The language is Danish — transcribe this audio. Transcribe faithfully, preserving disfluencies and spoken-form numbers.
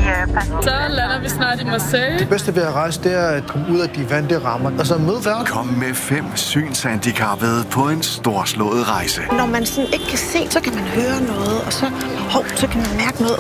Japan. Så lander vi snart i Marseille. Det bedste ved at rejse, det er at komme ud af de vante rammer. Og så møde verden. Kom med fem synshandicappede på en storslået rejse. Når man sådan ikke kan se, så kan man høre noget, og så, hov, så kan man mærke noget.